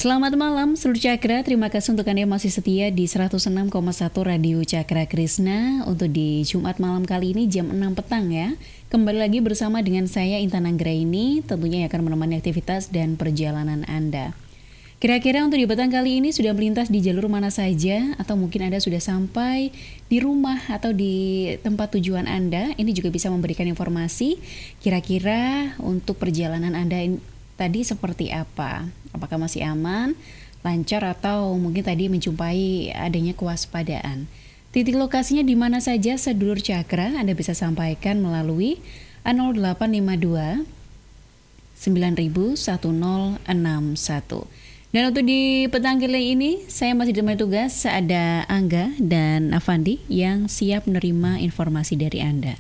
Selamat malam seluruh Cakra, terima kasih untuk Anda yang masih setia di 106,1 Radio Cakra Krisna. Untuk di Jumat malam kali ini jam 6 petang ya. Kembali lagi bersama dengan saya Intan Anggraini, tentunya yang akan menemani aktivitas dan perjalanan Anda. Kira-kira untuk di petang kali ini sudah melintas di jalur mana saja, atau mungkin Anda sudah sampai di rumah atau di tempat tujuan Anda. Ini juga bisa memberikan informasi kira-kira untuk perjalanan Anda tadi seperti apa. Apakah masih aman, lancar, atau mungkin tadi menjumpai adanya kewaspadaan. Titik lokasinya di mana saja sedulur Cakra Anda bisa sampaikan melalui 0852 9000 1061. Dan untuk di petang kali ini saya masih ditemani tugas, ada Angga dan Avandi yang siap menerima informasi dari Anda.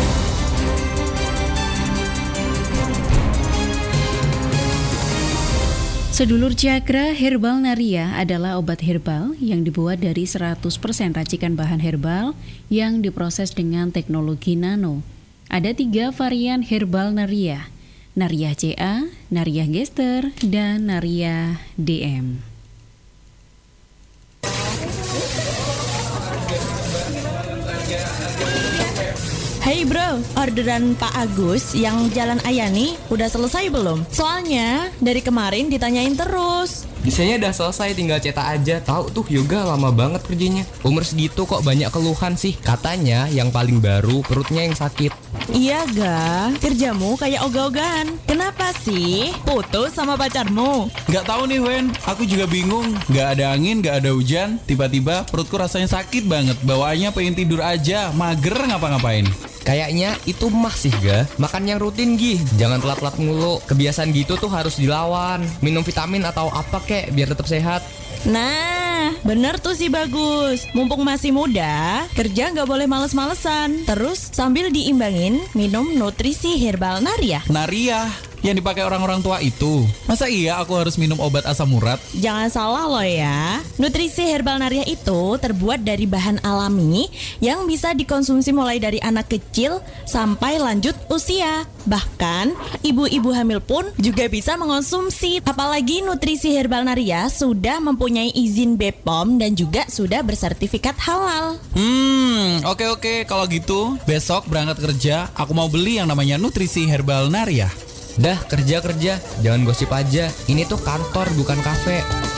Sedulur Cakra, Herbal Naria adalah obat herbal yang dibuat dari 100% racikan bahan herbal yang diproses dengan teknologi nano. Ada 3 varian Herbal Naria, Naria CA, Naria Gester, dan Naria DM. Hey bro, orderan Pak Agus yang Jalan Ayani udah selesai belum? Soalnya dari kemarin ditanyain terus. Desainnya udah selesai, tinggal cetak aja. Tahu tuh Yoga lama banget kerjanya. Umur segitu kok banyak keluhan sih. Katanya yang paling baru perutnya yang sakit. Iya ga, kerjamu kayak ogah-ogahan. Kenapa sih? Putus sama pacarmu? Gak tahu nih Wen, aku juga bingung. Gak ada angin, gak ada hujan. Tiba-tiba perutku rasanya sakit banget. Bawaannya pengen tidur aja, mager ngapa-ngapain. Kayaknya itu mah sih ga. Makan yang rutin Gih, jangan telat-telat mulu. Kebiasaan gitu tuh harus dilawan. Minum vitamin atau apa kek biar tetap sehat. Nah, bener tuh si Bagus. Mumpung masih muda, kerja gak boleh males-malesan. Terus sambil diimbangin, minum nutrisi Herbal Naria. Naria, yang dipakai orang-orang tua itu. Masa iya aku harus minum obat asam urat? Jangan salah loh ya. Nutrisi Herbal Naria itu terbuat dari bahan alami yang bisa dikonsumsi mulai dari anak kecil sampai lanjut usia. Bahkan ibu-ibu hamil pun juga bisa mengonsumsi. Apalagi nutrisi Herbal Naria sudah mempunyai izin BPOM dan juga sudah bersertifikat halal. Oke. Kalau gitu besok berangkat kerja aku mau beli yang namanya nutrisi Herbal Naria. Dah kerja, jangan gosip aja. Ini tuh kantor bukan kafe.